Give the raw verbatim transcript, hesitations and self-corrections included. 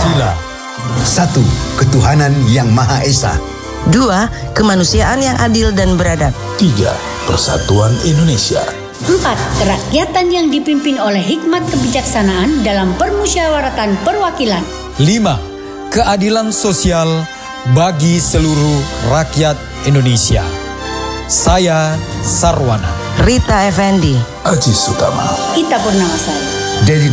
Pancasila. Satu, ketuhanan yang Maha Esa. Dua, kemanusiaan yang adil dan beradab. Tiga, persatuan Indonesia. Empat, kerakyatan yang dipimpin oleh hikmat kebijaksanaan dalam permusyawaratan perwakilan. Lima, keadilan sosial bagi seluruh rakyat Indonesia. Saya Sarwana. Rita Effendi. Aji Sutama. Ita Purnamasari. Dedi